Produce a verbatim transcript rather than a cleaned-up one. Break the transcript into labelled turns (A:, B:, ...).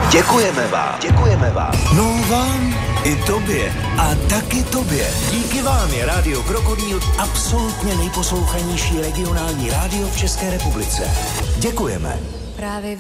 A: Děkujeme vám, děkujeme vám.
B: No vám i tobě a taky tobě. Díky vám je Rádio Krokodýl absolutně nejposlouchanější regionální rádio v České republice. Děkujeme.
C: Právě